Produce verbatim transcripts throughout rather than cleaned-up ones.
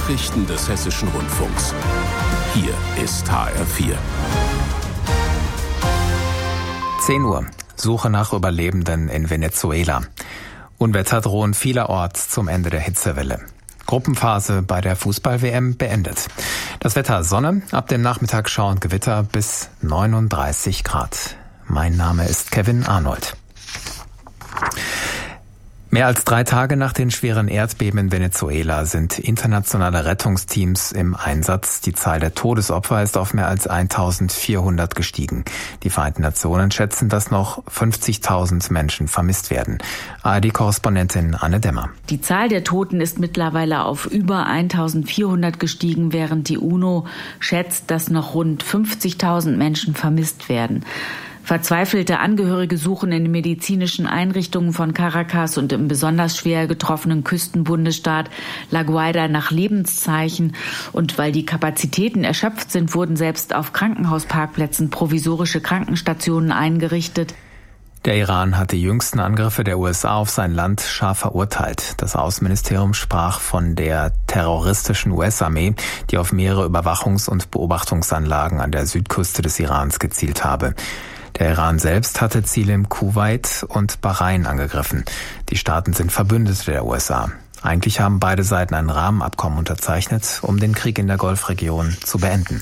Nachrichten des Hessischen Rundfunks. Hier ist H R vier. zehn Uhr. Suche nach Überlebenden in Venezuela. Unwetter drohen vielerorts zum Ende der Hitzewelle. Gruppenphase bei der Fußball-W M beendet. Das Wetter: Sonne, ab dem Nachmittag schauernd Gewitter bis neununddreißig Grad. Mein Name ist Kevin Arnold. Mehr als drei Tage nach den schweren Erdbeben in Venezuela sind internationale Rettungsteams im Einsatz. Die Zahl der Todesopfer ist auf mehr als eintausendvierhundert gestiegen. Die Vereinten Nationen schätzen, dass noch fünfzigtausend Menschen vermisst werden. A R D-Korrespondentin Anne Demmer. Die Zahl der Toten ist mittlerweile auf über eintausendvierhundert gestiegen, während die UNO schätzt, dass noch rund fünfzigtausend Menschen vermisst werden. Verzweifelte Angehörige suchen in den medizinischen Einrichtungen von Caracas und im besonders schwer getroffenen Küstenbundesstaat La Guaira nach Lebenszeichen. Und weil die Kapazitäten erschöpft sind, wurden selbst auf Krankenhausparkplätzen provisorische Krankenstationen eingerichtet. Der Iran hat die jüngsten Angriffe der U S A auf sein Land scharf verurteilt. Das Außenministerium sprach von der terroristischen U S-Armee, die auf mehrere Überwachungs- und Beobachtungsanlagen an der Südküste des Irans gezielt habe. Der Iran selbst hatte Ziele im Kuwait und Bahrain angegriffen. Die Staaten sind Verbündete der U S A. Eigentlich haben beide Seiten ein Rahmenabkommen unterzeichnet, um den Krieg in der Golfregion zu beenden.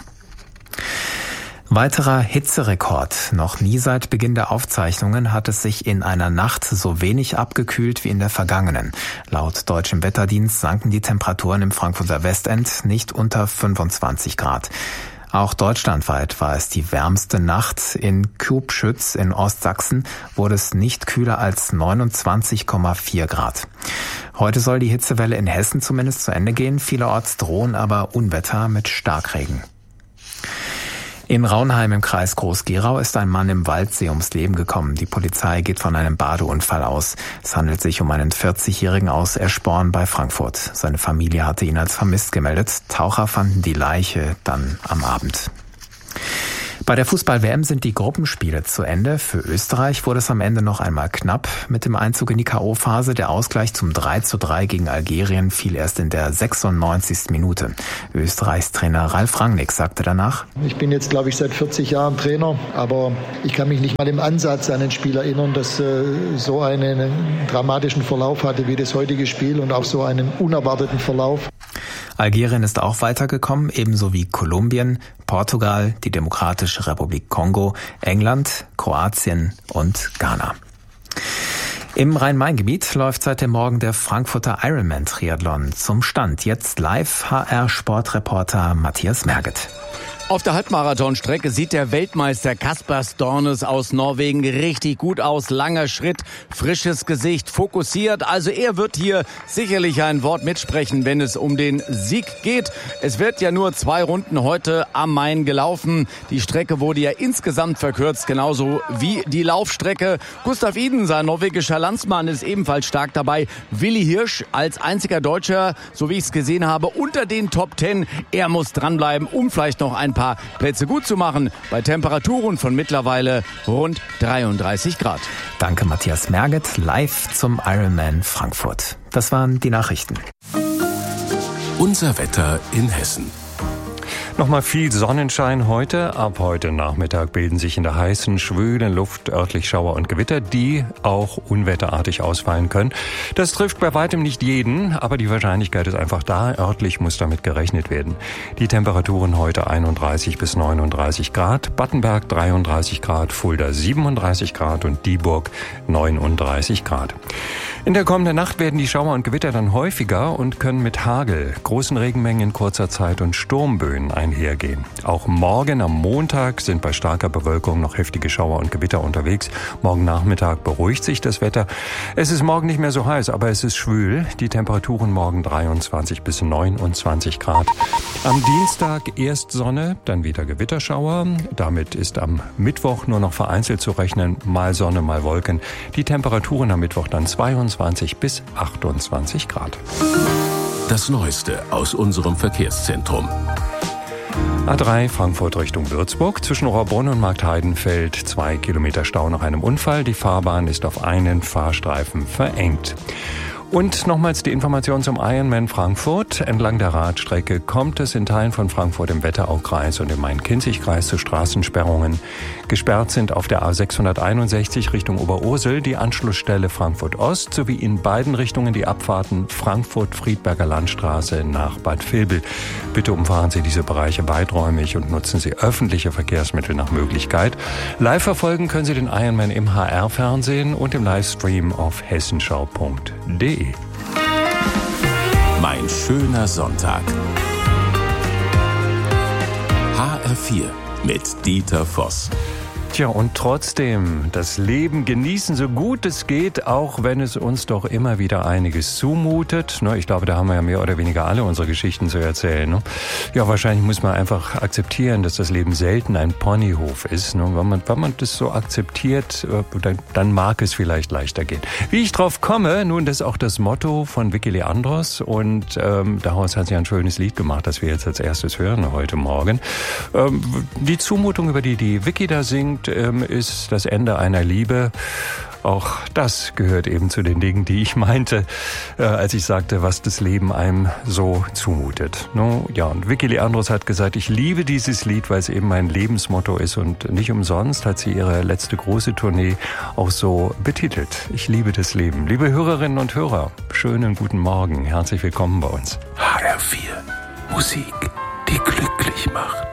Weiterer Hitzerekord. Noch nie seit Beginn der Aufzeichnungen hat es sich in einer Nacht so wenig abgekühlt wie in der vergangenen. Laut deutschem Wetterdienst sanken die Temperaturen im Frankfurter Westend nicht unter fünfundzwanzig Grad. Auch deutschlandweit war es die wärmste Nacht. In Kürbschütz in Ostsachsen wurde es nicht kühler als neunundzwanzig Komma vier Grad. Heute soll die Hitzewelle in Hessen zumindest zu Ende gehen. Vielerorts drohen aber Unwetter mit Starkregen. In Raunheim im Kreis Groß-Gerau ist ein Mann im Waldsee ums Leben gekommen. Die Polizei geht von einem Badeunfall aus. Es handelt sich um einen vierzigjährigen aus Eschborn bei Frankfurt. Seine Familie hatte ihn als vermisst gemeldet. Taucher fanden die Leiche dann am Abend. Bei der Fußball-W M sind die Gruppenspiele zu Ende. Für Österreich wurde es am Ende noch einmal knapp mit dem Einzug in die K O-Phase. Der Ausgleich zum drei zu drei gegen Algerien fiel erst in der sechsundneunzigsten Minute. Österreichs Trainer Ralf Rangnick sagte danach: Ich bin jetzt, glaube ich, seit vierzig Jahren Trainer, aber ich kann mich nicht mal im Ansatz an ein Spiel erinnern, das äh, so einen dramatischen Verlauf hatte wie das heutige Spiel und auch so einen unerwarteten Verlauf. Algerien ist auch weitergekommen, ebenso wie Kolumbien, Portugal, die Demokratische Republik Kongo, England, Kroatien und Ghana. Im Rhein-Main-Gebiet läuft seit dem Morgen der Frankfurter Ironman-Triathlon. Zum Stand jetzt live H R-Sportreporter Matthias Merget. Auf der Halbmarathonstrecke sieht der Weltmeister Kasper Stornes aus Norwegen richtig gut aus. Langer Schritt, frisches Gesicht, fokussiert. Also er wird hier sicherlich ein Wort mitsprechen, wenn es um den Sieg geht. Es wird ja nur zwei Runden heute am Main gelaufen. Die Strecke wurde ja insgesamt verkürzt, genauso wie die Laufstrecke. Gustav Iden, sein norwegischer Landsmann, ist ebenfalls stark dabei. Willi Hirsch als einziger Deutscher, so wie ich es gesehen habe, unter den Top Ten. Er muss dranbleiben, um vielleicht noch ein paar Plätze gut zu machen, bei Temperaturen von mittlerweile rund dreiunddreißig Grad. Danke Matthias Merget, live zum Ironman Frankfurt. Das waren die Nachrichten. Unser Wetter in Hessen. Nochmal viel Sonnenschein heute. Ab heute Nachmittag bilden sich in der heißen, schwülen Luft örtlich Schauer und Gewitter, die auch unwetterartig ausfallen können. Das trifft bei weitem nicht jeden, aber die Wahrscheinlichkeit ist einfach da. Örtlich muss damit gerechnet werden. Die Temperaturen heute einunddreißig bis neununddreißig Grad, Battenberg dreiunddreißig Grad, Fulda siebenunddreißig Grad und Dieburg neununddreißig Grad. In der kommenden Nacht werden die Schauer und Gewitter dann häufiger und können mit Hagel, großen Regenmengen in kurzer Zeit und Sturmböen einhergehen. Auch morgen am Montag sind bei starker Bewölkung noch heftige Schauer und Gewitter unterwegs. Morgen Nachmittag beruhigt sich das Wetter. Es ist morgen nicht mehr so heiß, aber es ist schwül. Die Temperaturen morgen dreiundzwanzig bis neunundzwanzig Grad. Am Dienstag erst Sonne, dann wieder Gewitterschauer. Damit ist am Mittwoch nur noch vereinzelt zu rechnen. Mal Sonne, mal Wolken. Die Temperaturen am Mittwoch dann zweiundzwanzig bis achtundzwanzig Grad. Das Neueste aus unserem Verkehrszentrum. A drei Frankfurt Richtung Würzburg. Zwischen Rohrbrunn und Marktheidenfeld zwei Kilometer Stau nach einem Unfall. Die Fahrbahn ist auf einen Fahrstreifen verengt. Und nochmals die Information zum Ironman Frankfurt. Entlang der Radstrecke kommt es in Teilen von Frankfurt im Wetteraukreis und im Main-Kinzig-Kreis zu Straßensperrungen. Gesperrt sind auf der A sechshunderteinundsechzig Richtung Oberursel die Anschlussstelle Frankfurt Ost sowie in beiden Richtungen die Abfahrten Frankfurt-Friedberger Landstraße nach Bad Vilbel. Bitte umfahren Sie diese Bereiche weiträumig und nutzen Sie öffentliche Verkehrsmittel nach Möglichkeit. Live verfolgen können Sie den Ironman im H R-Fernsehen und im Livestream auf hessenschau punkt de. Mein schöner Sonntag. H R vier mit Dieter Voss. Tja, und trotzdem das Leben genießen, so gut es geht, auch wenn es uns doch immer wieder einiges zumutet. Ich glaube, da haben wir ja mehr oder weniger alle unsere Geschichten zu erzählen. Ja, wahrscheinlich muss man einfach akzeptieren, dass das Leben selten ein Ponyhof ist. Wenn man, wenn man das so akzeptiert, dann, dann mag es vielleicht leichter gehen. Wie ich drauf komme, nun, das ist auch das Motto von Vicky Leandros. Und ähm, daraus hat sie ein schönes Lied gemacht, das wir jetzt als erstes hören heute Morgen. Ähm, die Zumutung, über die die Vicky da singt, ist das Ende einer Liebe. Auch das gehört eben zu den Dingen, die ich meinte, äh, als ich sagte, was das Leben einem so zumutet. No, ja, und Vicky Leandros hat gesagt, ich liebe dieses Lied, weil es eben mein Lebensmotto ist und nicht umsonst hat sie ihre letzte große Tournee auch so betitelt. Ich liebe das Leben. Liebe Hörerinnen und Hörer, schönen guten Morgen. Herzlich willkommen bei uns. H R vier. Musik, die glücklich macht.